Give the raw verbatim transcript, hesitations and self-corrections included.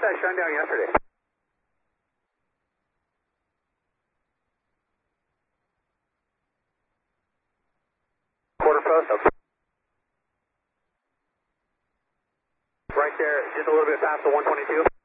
that shine down yesterday? Quarter post. Okay. Right there, just a little bit past the one twenty-two.